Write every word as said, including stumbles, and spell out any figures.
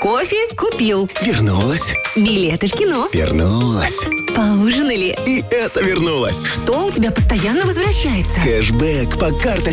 Кофе купил. Вернулась. Билеты в кино. Вернулась. Поужинали. И это вернулось. Что у тебя постоянно возвращается? Кэшбэк по карточке.